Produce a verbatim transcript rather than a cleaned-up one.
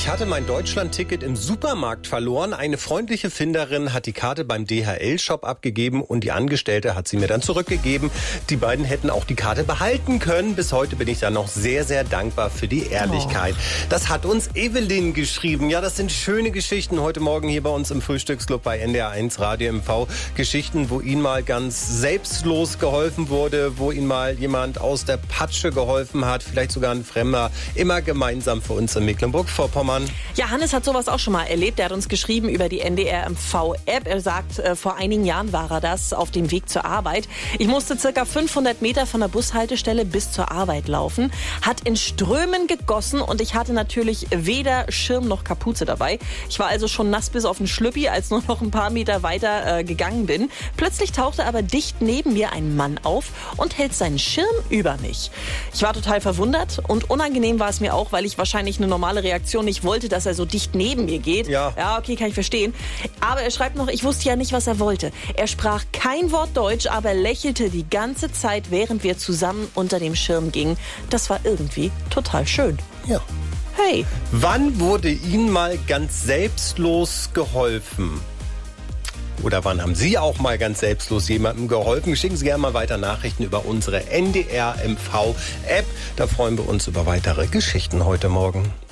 Ich hatte mein Deutschland-Ticket im Supermarkt verloren. Eine freundliche Finderin hat die Karte beim D H L-Shop abgegeben und die Angestellte hat sie mir dann zurückgegeben. Die beiden hätten auch die Karte behalten können. Bis heute bin ich da noch sehr, sehr dankbar für die Ehrlichkeit. Oh. Das hat uns Evelyn geschrieben. Ja, das sind schöne Geschichten heute Morgen hier bei uns im Frühstücksclub bei N D R eins Radio M V. Geschichten, wo Ihnen mal ganz selbstlos geholfen wurde, wo Ihnen mal jemand aus der Patsche geholfen hat, vielleicht sogar ein Fremder. Immer gemeinsam für uns in Mecklenburg-Vorpommern. Ja, Hannes hat sowas auch schon mal erlebt. Er hat uns geschrieben über die N D R M V-App. Er sagt, äh, vor einigen Jahren war er das auf dem Weg zur Arbeit. Ich musste circa fünfhundert Meter von der Bushaltestelle bis zur Arbeit laufen. Hat in Strömen gegossen und ich hatte natürlich weder Schirm noch Kapuze dabei. Ich war also schon nass bis auf den Schlüppi, als nur noch ein paar Meter weiter äh, gegangen bin. Plötzlich tauchte aber dicht neben mir ein Mann auf und hält seinen Schirm über mich. Ich war total verwundert und unangenehm war es mir auch, weil ich wahrscheinlich eine normale Reaktion nicht wollte, dass er so dicht neben mir geht. Ja. Ja, okay, kann ich verstehen. Aber er schreibt noch, ich wusste ja nicht, was er wollte. Er sprach kein Wort Deutsch, aber lächelte die ganze Zeit, während wir zusammen unter dem Schirm gingen. Das war irgendwie total schön. Ja. Hey. Wann wurde Ihnen mal ganz selbstlos geholfen? Oder wann haben Sie auch mal ganz selbstlos jemandem geholfen? Schicken Sie gerne mal weiter Nachrichten über unsere N D R M V-App. Da freuen wir uns über weitere Geschichten heute Morgen.